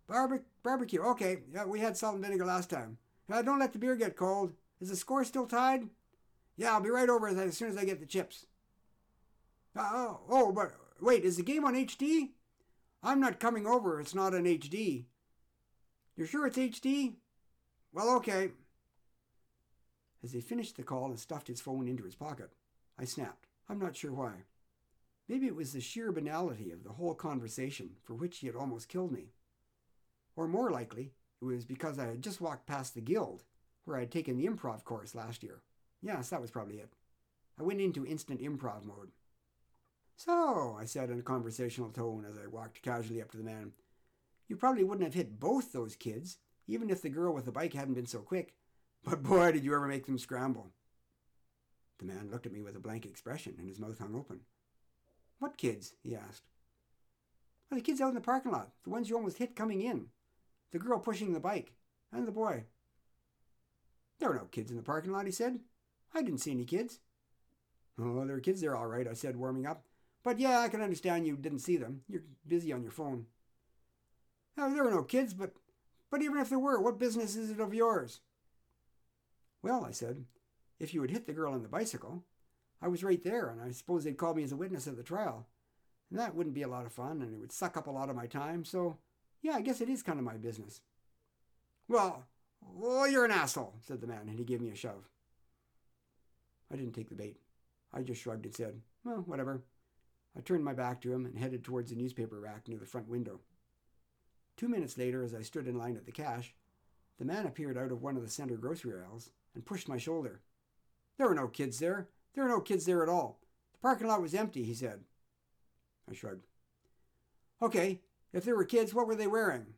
Barbecue. Okay, yeah, we had salt and vinegar last time. Don't let the beer get cold. Is the score still tied? Yeah, I'll be right over as soon as I get the chips. But wait, is the game on HD? I'm not coming over if it's not on HD. You're sure it's HD? Well, okay. As he finished the call and stuffed his phone into his pocket, I snapped. I'm not sure why. Maybe it was the sheer banality of the whole conversation for which he had almost killed me. Or more likely, it was because I had just walked past the guild, where I had taken the improv course last year. Yes, that was probably it. I went into instant improv mode. So, I said in a conversational tone as I walked casually up to the man, you probably wouldn't have hit both those kids, even if the girl with the bike hadn't been so quick. But boy, did you ever make them scramble. The man looked at me with a blank expression and his mouth hung open. What kids? He asked. Well, the kids out in the parking lot, the ones you almost hit coming in. The girl pushing the bike, and the boy. There were no kids in the parking lot, he said. I didn't see any kids. Oh, there were kids there all right, I said, warming up. But yeah, I can understand you didn't see them. You're busy on your phone. There were no kids, but even if there were, what business is it of yours? Well, I said, if you had hit the girl on the bicycle, I was right there, and I suppose they'd call me as a witness at the trial. And that wouldn't be a lot of fun, and it would suck up a lot of my time, so yeah, I guess it is kind of my business. Well, you're an asshole, said the man, and he gave me a shove. I didn't take the bait. I just shrugged and said, well, whatever. I turned my back to him and headed towards the newspaper rack near the front window. 2 minutes later, as I stood in line at the cash, the man appeared out of one of the center grocery aisles and pushed my shoulder. There were no kids there. There were no kids there at all. The parking lot was empty, he said. I shrugged. Okay, if there were kids, what were they wearing?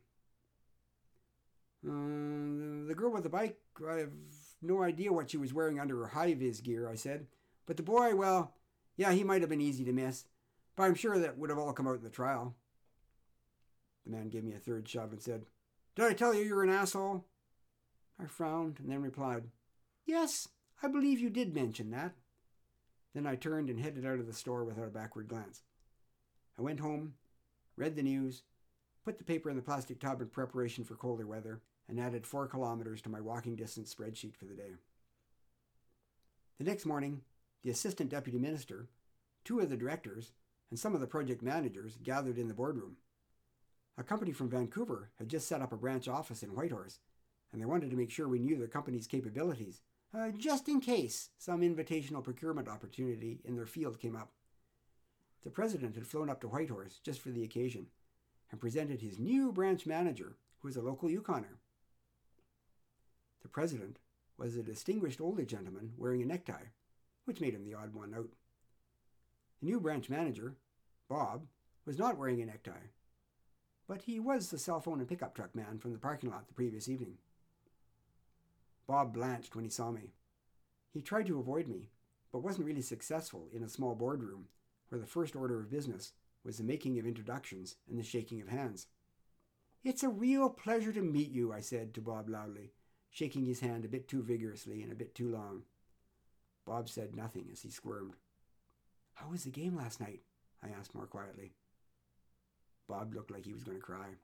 The girl with the bike, I have no idea what she was wearing under her high-vis gear, I said. But the boy, well, yeah, he might have been easy to miss. But I'm sure that would have all come out in the trial. The man gave me a third shove and said, Did I tell you you're an asshole? I frowned and then replied, Yes, I believe you did mention that. Then I turned and headed out of the store without a backward glance. I went home, read the news, put the paper in the plastic tub in preparation for colder weather, and added 4 kilometers to my walking distance spreadsheet for the day. The next morning, the assistant deputy minister, 2 of the directors, and some of the project managers gathered in the boardroom. A company from Vancouver had just set up a branch office in Whitehorse, and they wanted to make sure we knew the company's capabilities, just in case some invitational procurement opportunity in their field came up. The president had flown up to Whitehorse just for the occasion and presented his new branch manager, who was a local Yukoner. The president was a distinguished older gentleman wearing a necktie, which made him the odd one out. The new branch manager, Bob, was not wearing a necktie, but he was the cell phone and pickup truck man from the parking lot the previous evening. Bob blanched when he saw me. He tried to avoid me, but wasn't really successful in a small boardroom where the first order of business was the making of introductions and the shaking of hands. It's a real pleasure to meet you, I said to Bob loudly, shaking his hand a bit too vigorously and a bit too long. Bob said nothing as he squirmed. How was the game last night? I asked more quietly. Bob looked like he was going to cry.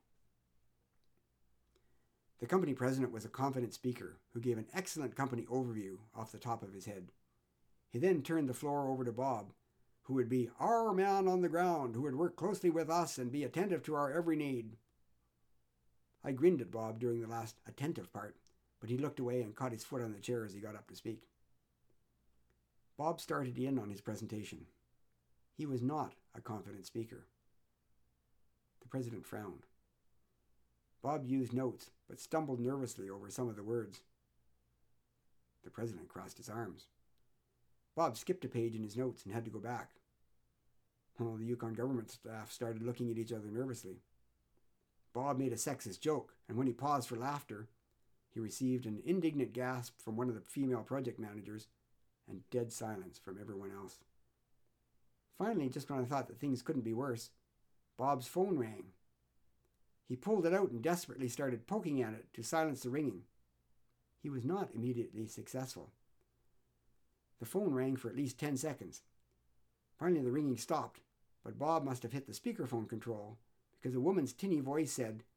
The company president was a confident speaker who gave an excellent company overview off the top of his head. He then turned the floor over to Bob, who would be our man on the ground, who would work closely with us and be attentive to our every need. I grinned at Bob during the last attentive part, but he looked away and caught his foot on the chair as he got up to speak. Bob started in on his presentation. He was not a confident speaker. The president frowned. Bob used notes, but stumbled nervously over some of the words. The president crossed his arms. Bob skipped a page in his notes and had to go back. Well, the Yukon government staff started looking at each other nervously. Bob made a sexist joke, and when he paused for laughter, he received an indignant gasp from one of the female project managers and dead silence from everyone else. Finally, just when I thought that things couldn't be worse, Bob's phone rang. He pulled it out and desperately started poking at it to silence the ringing. He was not immediately successful. The phone rang for at least 10 seconds. Finally, the ringing stopped, but Bob must have hit the speakerphone control because a woman's tinny voice said,